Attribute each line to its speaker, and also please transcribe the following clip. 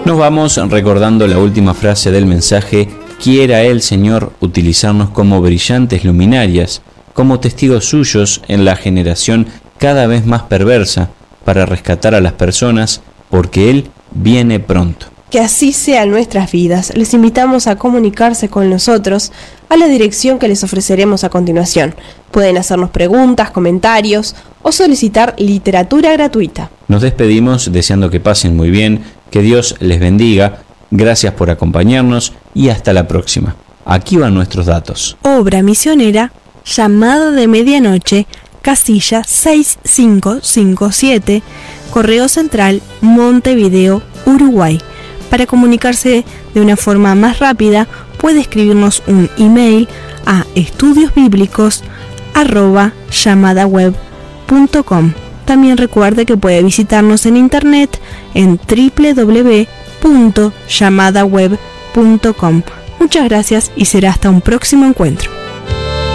Speaker 1: Nos vamos recordando la última frase del mensaje: quiera el Señor utilizarnos como brillantes luminarias, como testigos suyos en la generación cada vez más perversa, para rescatar a las personas, porque Él viene pronto.
Speaker 2: Que así sea en nuestras vidas. Les invitamos a comunicarse con nosotros a la dirección que les ofreceremos a continuación. Pueden hacernos preguntas, comentarios o solicitar literatura gratuita.
Speaker 1: Nos despedimos deseando que pasen muy bien, que Dios les bendiga, gracias por acompañarnos y hasta la próxima. Aquí van nuestros datos.
Speaker 3: Obra misionera, llamada de medianoche, casilla 6557, Correo Central, Montevideo, Uruguay. Para comunicarse de una forma más rápida, puede escribirnos un email a estudiosbiblicos@llamadaweb.com. También recuerde que puede visitarnos en internet en www.llamadaweb.com. Muchas gracias y será hasta un próximo encuentro.